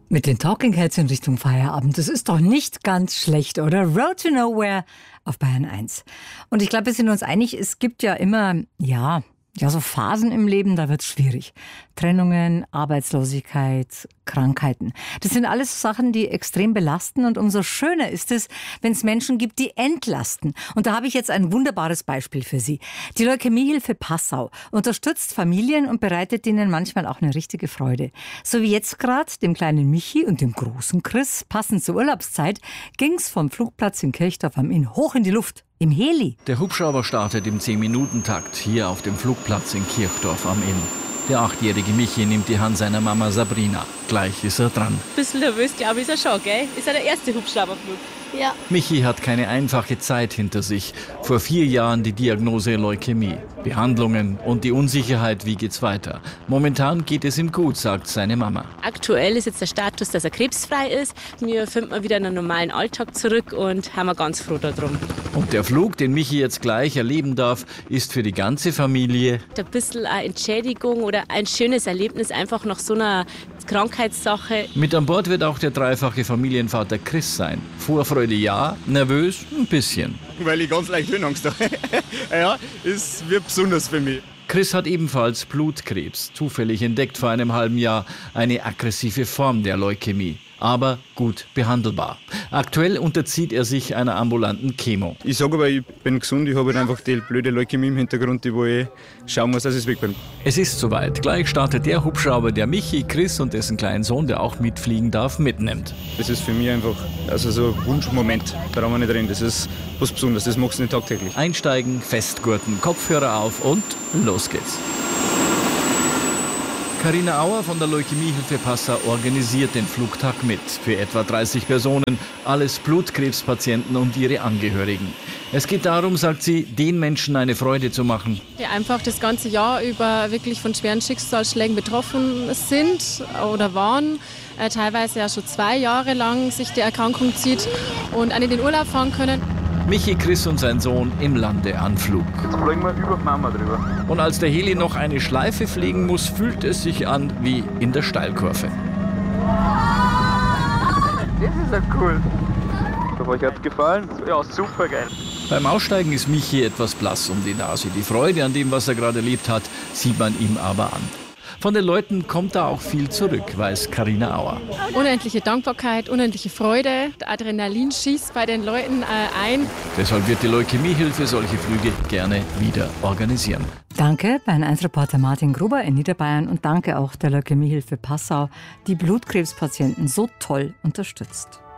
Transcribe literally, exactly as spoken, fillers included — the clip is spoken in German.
Mit den Talking Heads in Richtung Feierabend, das ist doch nicht ganz schlecht, oder? Road to Nowhere auf Bayern eins. Und ich glaube, wir sind uns einig, es gibt ja immer, ja, ja, so Phasen im Leben, da wird's schwierig. Trennungen, Arbeitslosigkeit, Krankheiten. Das sind alles Sachen, die extrem belasten. Und umso schöner ist es, wenn es Menschen gibt, die entlasten. Und da habe ich jetzt ein wunderbares Beispiel für Sie. Die Leukämiehilfe Passau unterstützt Familien und bereitet ihnen manchmal auch eine richtige Freude. So wie jetzt gerade dem kleinen Michi und dem großen Chris, passend zur Urlaubszeit, ging's vom Flugplatz in Kirchdorf am Inn hoch in die Luft. Im Heli. Der Hubschrauber startet im zehn-Minuten-Takt hier auf dem Flugplatz in Kirchdorf am Inn. Der achtjährige Michi nimmt die Hand seiner Mama Sabrina. Gleich ist er dran. Ein bisschen nervös, glaube ich, ist er schon, gell? Ist ja der erste Hubschrauberflug. Ja. Michi hat keine einfache Zeit hinter sich. Vor vier Jahren die Diagnose Leukämie. Behandlungen und die Unsicherheit, wie geht's weiter. Momentan geht es ihm gut, sagt seine Mama. Aktuell ist jetzt der Status, dass er krebsfrei ist. Wir finden mal wieder in einen normalen Alltag zurück und haben wir ganz froh darum. Und der Flug, den Michi jetzt gleich erleben darf, ist für die ganze Familie ein bisschen eine Entschädigung oder ein schönes Erlebnis einfach nach so einer Krankheitssache. Mit an Bord wird auch der dreifache Familienvater Chris sein. Vorfreude ja, nervös ein bisschen. Weil ich ganz leicht Höhenangst habe. Ja, es wird besonders für mich. Chris hat ebenfalls Blutkrebs, zufällig entdeckt vor einem halben Jahr, eine aggressive Form der Leukämie, aber gut behandelbar. Aktuell unterzieht er sich einer ambulanten Chemo. Ich sage aber, ich bin gesund, ich habe halt einfach die blöde Leukämie im Hintergrund, die wo ich schauen muss, dass ich weg bin. Es ist soweit. Gleich startet der Hubschrauber, der Michi, Chris und dessen kleinen Sohn, der auch mitfliegen darf, mitnimmt. Das ist für mich einfach also so ein Wunschmoment, da brauchen wir nicht reden. Das ist was Besonderes, das machst du nicht tagtäglich. Einsteigen, festgurten, Kopfhörer auf und los geht's. Carina Auer von der Leukämiehilfe Passau organisiert den Flugtag mit. Für etwa dreißig Personen, alles Blutkrebspatienten und ihre Angehörigen. Es geht darum, sagt sie, den Menschen eine Freude zu machen. Die einfach das ganze Jahr über wirklich von schweren Schicksalsschlägen betroffen sind oder waren. Äh, teilweise ja schon zwei Jahre lang sich die Erkrankung zieht und an in den Urlaub fahren können. Michi, Chris und sein Sohn im Landeanflug. Jetzt fliegen wir über die Mama drüber. Und als der Heli noch eine Schleife fliegen muss, fühlt es sich an wie in der Steilkurve. Das ist ja cool. Ich hoffe, euch hat's gefallen. Ja, super geil. Beim Aussteigen ist Michi etwas blass um die Nase. Die Freude an dem, was er gerade erlebt hat, sieht man ihm aber an. Von den Leuten kommt da auch viel zurück, weiß Carina Auer. Unendliche Dankbarkeit, unendliche Freude. Der Adrenalin schießt bei den Leuten äh, ein. Deshalb wird die Leukämiehilfe solche Flüge gerne wieder organisieren. Danke, Bayern eins Reporter Martin Gruber in Niederbayern und danke auch der Leukämiehilfe Passau, die Blutkrebspatienten so toll unterstützt.